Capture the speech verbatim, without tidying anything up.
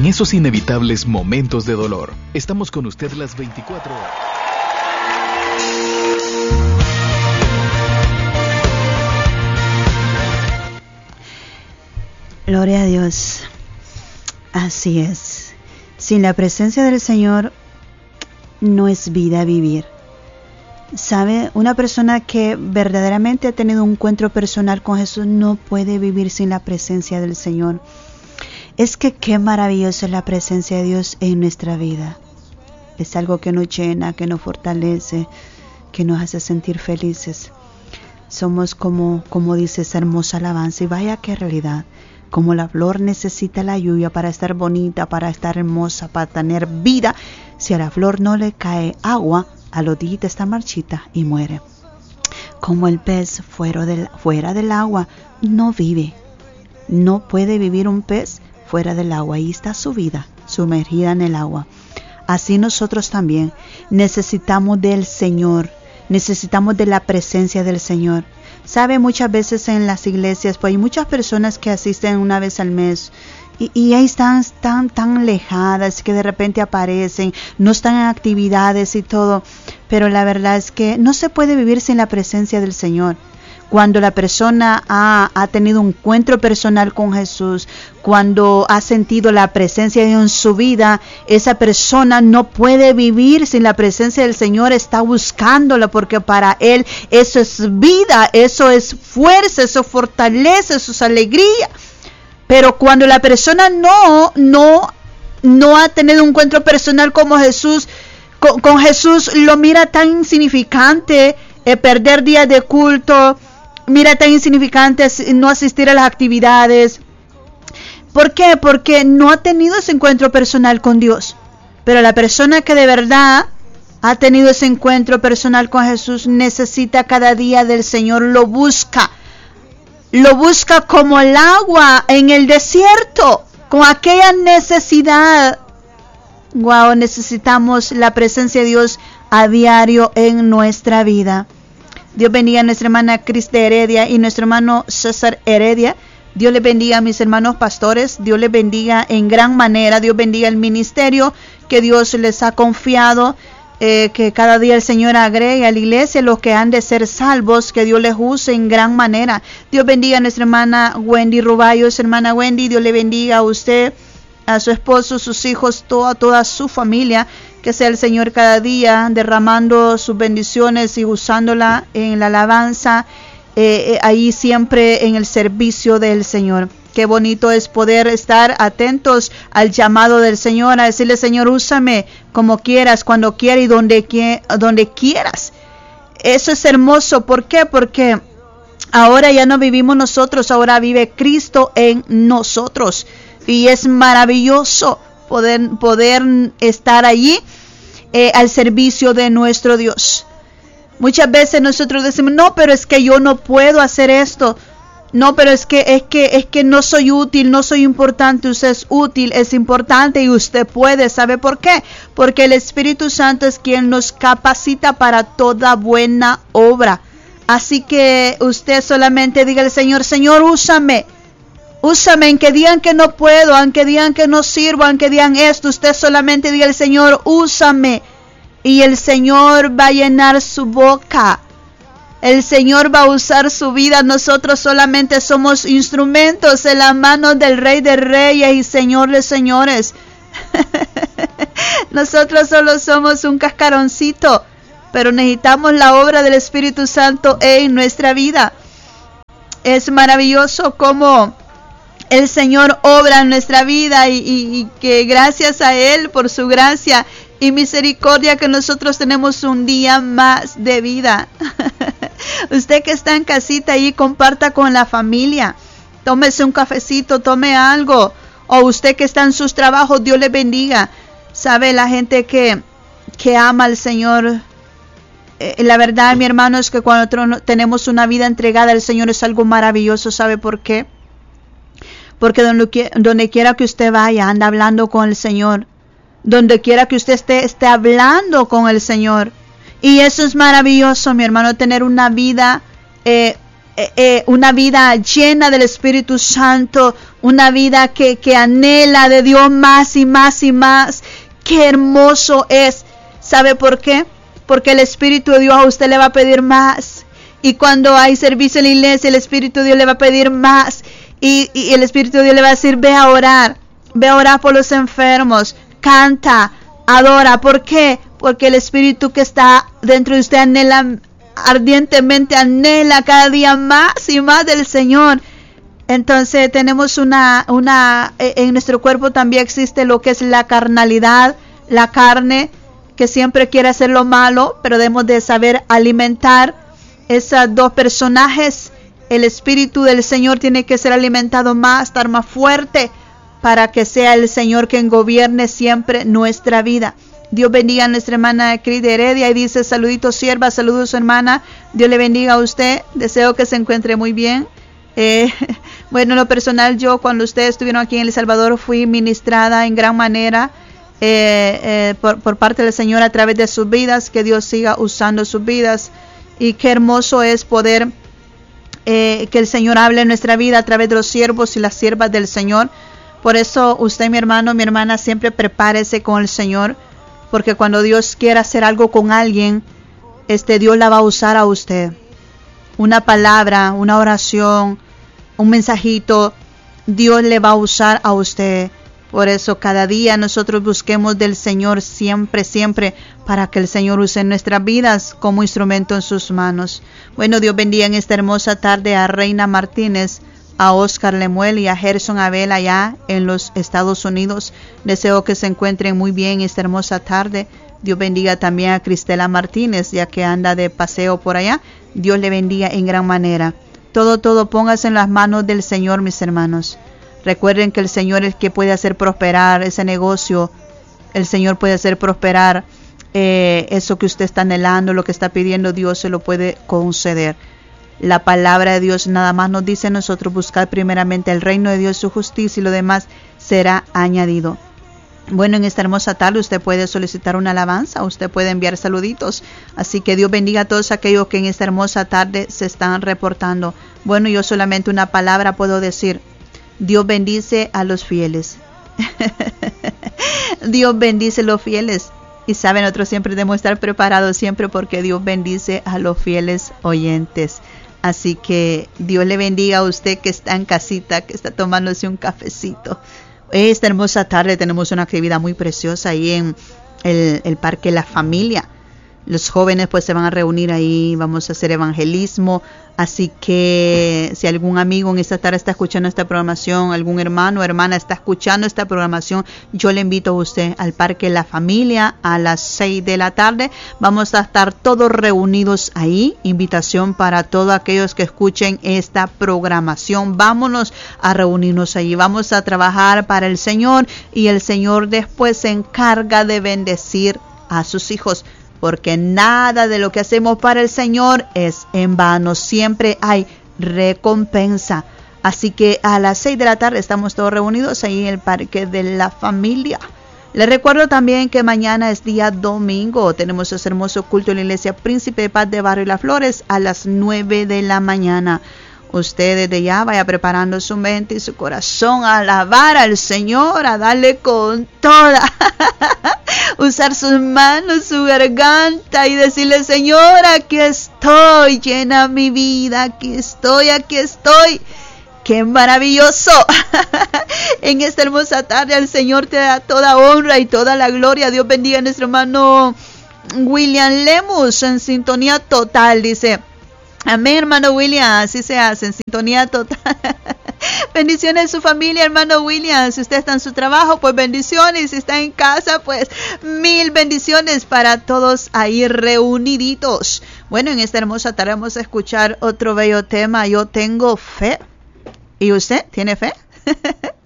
En esos inevitables momentos de dolor, estamos con usted las veinticuatro horas. Gloria a Dios. Así es. Sin la presencia del Señor no es vida vivir. ¿Sabe? Una persona que verdaderamente ha tenido un encuentro personal con Jesús no puede vivir sin la presencia del Señor. Es que qué maravillosa es la presencia de Dios en nuestra vida. Es algo que nos llena, que nos fortalece, que nos hace sentir felices. Somos como, como dice esa hermosa alabanza, y vaya qué realidad. Como la flor necesita la lluvia para estar bonita, para estar hermosa, para tener vida. Si a la flor no le cae agua, a los días está marchita y muere. Como el pez fuera del, fuera del agua no vive. No puede vivir un pez fuera del agua. Ahí está su vida, sumergida en el agua. Así nosotros también necesitamos del Señor. Necesitamos de la presencia del Señor. Sabe, muchas veces en las iglesias, pues hay muchas personas que asisten una vez al mes y, y ahí están tan, tan alejadas que de repente aparecen, no están en actividades y todo, pero la verdad es que no se puede vivir sin la presencia del Señor. Cuando la persona ha, ha tenido un encuentro personal con Jesús, cuando ha sentido la presencia de Dios en su vida, esa persona no puede vivir sin la presencia del Señor, está buscándola porque para Él eso es vida, eso es fuerza, eso fortalece, eso es alegría. Pero cuando la persona no, no, no ha tenido un encuentro personal como Jesús, con, con Jesús lo mira tan insignificante, eh, perder días de culto, mira tan insignificante no asistir a las actividades. ¿Por qué? Porque no ha tenido ese encuentro personal con Dios. Pero la persona que de verdad ha tenido ese encuentro personal con Jesús necesita cada día del Señor, lo busca. Lo busca como el agua en el desierto, con aquella necesidad. Wow, necesitamos la presencia de Dios a diario en nuestra vida. Dios bendiga a nuestra hermana Cris de Heredia y nuestro hermano César Heredia. Dios les bendiga a mis hermanos pastores. Dios les bendiga en gran manera. Dios bendiga el ministerio que Dios les ha confiado. Eh, que cada día el Señor agregue a la iglesia los que han de ser salvos. Que Dios les use en gran manera. Dios bendiga a nuestra hermana Wendy Rubayos. Hermana Wendy, Dios le bendiga a usted, a su esposo, sus hijos, toda, toda su familia. Que sea el Señor cada día derramando sus bendiciones y usándola en la alabanza, eh, ahí siempre en el servicio del Señor. Qué bonito es poder estar atentos al llamado del Señor, a decirle: Señor, úsame como quieras, cuando quieras y donde, donde quieras. Eso es hermoso. ¿Por qué? Porque ahora ya no vivimos nosotros, ahora vive Cristo en nosotros. Y es maravilloso poder, poder estar allí eh, al servicio de nuestro Dios. Muchas veces nosotros decimos: no, pero es que yo no puedo hacer esto. No, pero es que, es que, es que no soy útil, no soy importante. Usted es útil, es importante y usted puede. ¿Sabe por qué? Porque el Espíritu Santo es quien nos capacita para toda buena obra. Así que usted solamente diga al Señor: Señor, úsame. Úsame, en que digan que no puedo, aunque digan que no sirvo, aunque digan esto, usted solamente diga al Señor: úsame. Y el Señor va a llenar su boca. El Señor va a usar su vida. Nosotros solamente somos instrumentos en las manos del Rey de Reyes y Señor de Señores. Nosotros solo somos un cascaroncito, pero necesitamos la obra del Espíritu Santo en nuestra vida. Es maravilloso cómo el Señor obra en nuestra vida y, y, y que gracias a Él, por su gracia y misericordia, que nosotros tenemos un día más de vida. Usted que está en casita ahí, comparta con la familia. Tómese un cafecito, tome algo. O usted que está en sus trabajos, Dios le bendiga. Sabe, la gente que, que ama al Señor, eh, la verdad, mi hermano, es que cuando tenemos una vida entregada al Señor es algo maravilloso. ¿Sabe por qué? Porque donde, donde quiera que usted vaya, anda hablando con el Señor. Donde quiera que usted esté, esté hablando con el Señor. Y eso es maravilloso, mi hermano, tener una vida eh, eh, eh, una vida llena del Espíritu Santo, una vida que, que anhela de Dios más y más y más. ¡Qué hermoso es! ¿Sabe por qué? Porque el Espíritu de Dios a usted le va a pedir más. Y cuando hay servicio en la iglesia, el Espíritu de Dios le va a pedir más. Y, y el Espíritu de Dios le va a decir, ve a orar. Ve a orar por los enfermos. Canta, adora. ¿Por qué? Porque el Espíritu que está dentro de usted anhela, ardientemente anhela cada día más y más del Señor. Entonces tenemos una, una, en nuestro cuerpo también existe lo que es la carnalidad, la carne, que siempre quiere hacer lo malo, pero debemos de saber alimentar esos dos personajes. El Espíritu del Señor tiene que ser alimentado más, estar más fuerte, para que sea el Señor quien gobierne siempre nuestra vida. Dios bendiga a nuestra hermana Cris de Heredia y dice, saluditos sierva, saludos su hermana, Dios le bendiga a usted, deseo que se encuentre muy bien. Eh, bueno, en lo personal, yo cuando ustedes estuvieron aquí en El Salvador fui ministrada en gran manera eh, eh, por, por parte del Señor a través de sus vidas, que Dios siga usando sus vidas, y qué hermoso es poder eh, que el Señor hable en nuestra vida a través de los siervos y las siervas del Señor. Por eso usted, mi hermano, mi hermana, siempre prepárese con el Señor, porque cuando Dios quiera hacer algo con alguien, este Dios la va a usar a usted. Una palabra, una oración, un mensajito, Dios le va a usar a usted. Por eso cada día nosotros busquemos del Señor siempre, siempre, para que el Señor use nuestras vidas como instrumento en sus manos. Bueno, Dios bendiga en esta hermosa tarde a Reina Martínez, a Oscar Lemuel y a Gerson Abel allá en los Estados Unidos. Deseo que se encuentren muy bien esta hermosa tarde. Dios bendiga también a Cristela Martínez, ya que anda de paseo por allá. Dios le bendiga en gran manera. Todo, todo póngase en las manos del Señor, mis hermanos. Recuerden que el Señor es el que puede hacer prosperar ese negocio. El Señor puede hacer prosperar eh, eso que usted está anhelando, lo que está pidiendo, Dios se lo puede conceder. La palabra de Dios nada más nos dice a nosotros buscar primeramente el reino de Dios, su justicia, y lo demás será añadido. Bueno, en esta hermosa tarde usted puede solicitar una alabanza, usted puede enviar saluditos. Así que Dios bendiga a todos aquellos que en esta hermosa tarde se están reportando. Bueno, yo solamente una palabra puedo decir. Dios bendice a los fieles. Dios bendice a los fieles. Y saben, nosotros siempre debemos estar preparados siempre, porque Dios bendice a los fieles oyentes. Así que Dios le bendiga a usted que está en casita, que está tomándose un cafecito. Esta hermosa tarde tenemos una actividad muy preciosa ahí en el, el Parque La Familia. Los jóvenes pues se van a reunir ahí, vamos a hacer evangelismo. Así que si algún amigo en esta tarde está escuchando esta programación, algún hermano o hermana está escuchando esta programación, yo le invito a usted al Parque La Familia a las seis de la tarde. Vamos a estar todos reunidos ahí. Invitación para todos aquellos que escuchen esta programación. Vámonos a reunirnos allí. Vamos a trabajar para el Señor, y el Señor después se encarga de bendecir a sus hijos. Porque nada de lo que hacemos para el Señor es en vano. Siempre hay recompensa. Así que a las seis de la tarde estamos todos reunidos ahí en el Parque de La Familia. Les recuerdo también que mañana es día domingo. Tenemos ese hermoso culto en la Iglesia Príncipe de Paz de Barrio Las Flores a las nueve de la mañana. Usted desde ya vaya preparando su mente y su corazón a alabar al Señor, a darle con toda. Usar sus manos, su garganta y decirle: Señor, aquí estoy, llena mi vida, aquí estoy, aquí estoy. ¡Qué maravilloso! En esta hermosa tarde el Señor te da toda honra y toda la gloria. Dios bendiga a nuestro hermano William Lemus en sintonía total, dice. Amén, hermano William, así se hace, en sintonía total. Bendiciones a su familia, hermano William. Si usted está en su trabajo, pues bendiciones. Si está en casa, pues mil bendiciones para todos ahí reuniditos. Bueno, en esta hermosa tarde vamos a escuchar otro bello tema. Yo tengo fe. ¿Y usted tiene fe?